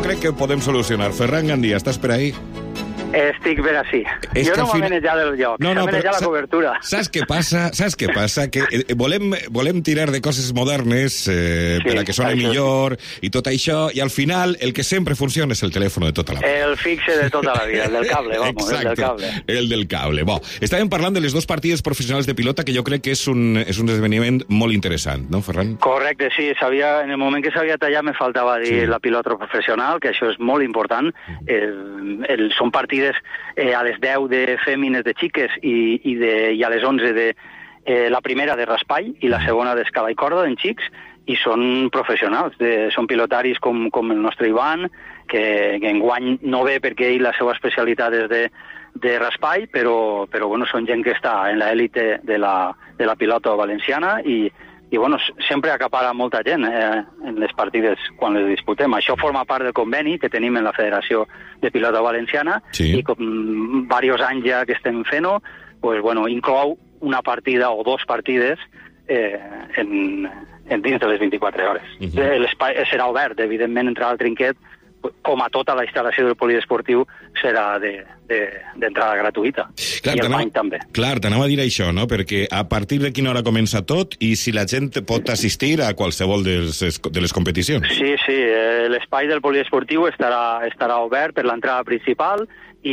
crec que podem solucionar. Ferran Gandia, estàs per ahí? Estic ben així. Jo no m'ha manejat del lloc, s'ha manejat la cobertura. Saps què passa? Que volem tirar de coses modernes per a que soni millor i tot això, i al final el que sempre funciona és el telèfon de tota la vida. El fixe de tota la vida, el del cable, vamos. Exacte, el del cable. El del cable. Bo, estàvem parlant de les dos partides professionals de pilota, que jo crec que és un esdeveniment molt interessant, no, Ferran? Correcte, sí. En el moment que s'havia tallat me faltava dir la pilota professional, que això és molt important. Són partides a les 10 de fèmines de xiques i a les 11 de la primera de raspall i la segona d'escala i corda en xics, i són professionals, són pilotaris com el nostre Ivan, que enguany no ve perquè ell la seva especialitat és de raspall, però bueno, són gent que està en l'élite de la pilota valenciana i bueno, sempre acapara molta gent en les partides quan les disputem. Això forma part del conveni que tenim en la Federació de Pilota Valenciana, i com diversos anys ja que estem fent-ho, pues, bueno, inclou una partida o dos partides dins de les 24 hores. L'espai serà obert, evidentment, entre el trinquet, com a tota la instal·lació del poliesportiu, serà d'entrada gratuïta. I el bany també. Clar, t'anava a dir això, no? Perquè a partir de quina hora comença tot i si la gent pot assistir a qualsevol de les competicions. Sí, l'espai del poliesportiu estarà obert per l'entrada principal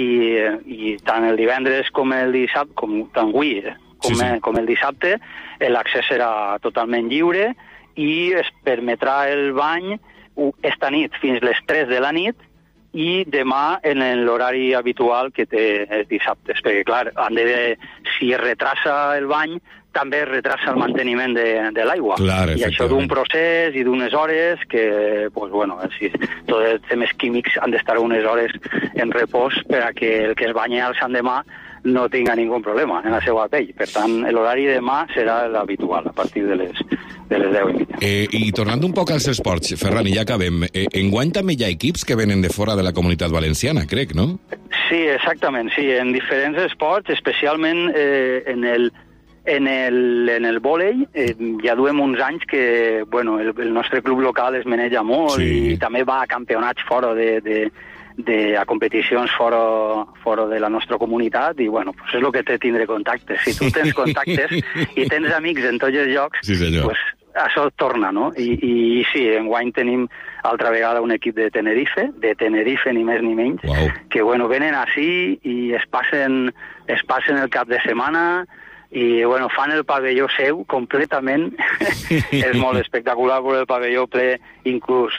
i tant el divendres com el dissabte, tant avui com el dissabte, l'accés serà totalment lliure i es permetrà el bany esta nit fins les 3 de la nit i demà en l'horari habitual que té els dissabtes, perquè clar, si es retrasa el bany també es retrasa el manteniment de l'aigua. I això d'un procés i d'unes hores que, pues, bueno, tots els temes químics han d'estar unes hores en repòs per a que el que es banyi al sant demà no tinga ningú problema en la seva pell. Per tant, l'horari de demà serà l'habitual, a partir de les 10:30. I tornant un poc als esports, Ferran, i ja acabem, enguany també hi ha equips que venen de fora de la Comunitat Valenciana, crec, no? Sí, exactament, sí, en diferents esports, especialment en el vòlei, ja duem uns anys que, bueno, el nostre club local es maneja molt i també va a campionats fora a competicions fora de la nostra comunitat i, bueno, pues és el que té tindre contactes. Si tu tens contactes i tens amics en tots els llocs, pues això torna, no? I sí, enguany tenim altra vegada un equip de Tenerife, ni més ni menys, que, bueno, venen així i es passen el cap de setmana i, bueno, fan el pavelló seu completament. És molt espectacular veure el pavelló ple, inclús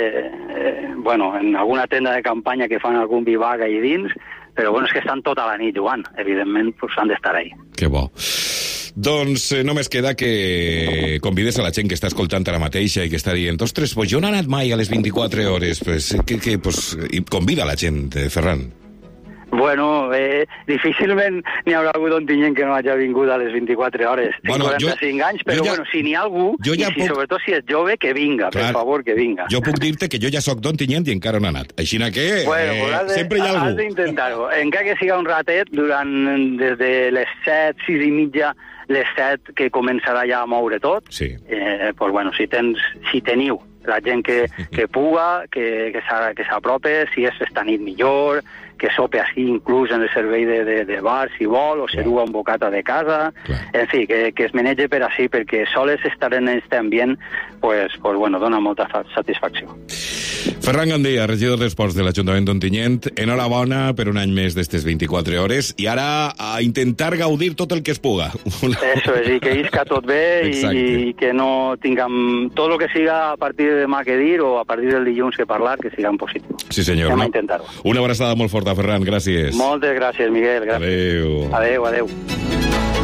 bueno, en alguna tenda de campanya que fan algun vivac allà dins, però bueno, és que estan tota la nit jugant, evidentment, pues han d'estar ahí. Que bo. Doncs només queda que convides a la gent que està escoltant ara mateixa i que està dient, ostres, pues jo no he anat mai a les 24 hores, pues convida a la gent, Ferran. Bueno, difícilment n'hi haurà algú d'Ontinyent que no hagi vingut a les 24 hores. Tinc 45 anys, però bueno, si n'hi ha algú, sobretot si és jove, que vinga, per favor, que vinga. Jo puc dir-te que jo ja soc d'Ontinyent i encara no he anat. Així que sempre hi ha algú. Has d'intentar-ho. Encara que siga un ratet, des de les 7, 6 i mitja, les 7 que començarà ja a moure tot, pues bueno, si teniu la gent que puga, que s'aprope, si és esta nit millor, que sope així inclús en el servei de bar, si vol, o s'erua un bocata de casa, en fi, que es manege per així, perquè soles estar en aquest ambient, pues bueno, dona molta satisfacció. Ferran Gandia, regidor d'Esports de l'Ajuntament d'Ontinyent, enhorabona per un any més d'estes 24 hores, i ara a intentar gaudir tot el que es puga. Eso és, i que isca tot bé, i que no tinguem tot el que siga a partir de demà que dir, o a partir del dilluns que parlar, que siga possible. Sí, senyor. Anem a intentar-ho. Una abraçada molt forta, Ferran, gràcies. Moltes gràcies, Miguel. Adéu. Adéu.